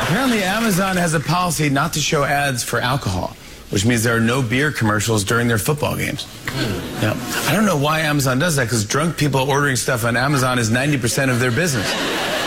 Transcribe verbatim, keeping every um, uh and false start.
Apparently, Amazon has a policy not to show ads for alcohol, which means there are no beer commercials during their football games. Mm. Yeah. I don't know why Amazon does that, because drunk people ordering stuff on Amazon is ninety percent of their business.